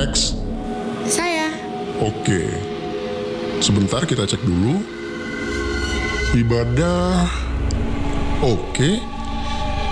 Next. Saya. Oke. Sebentar kita cek dulu. Ibadah. Oke.